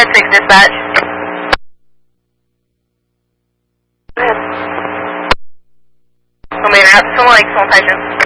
ahead, 6 dispatch. Go ahead. Route to Lake, small patient.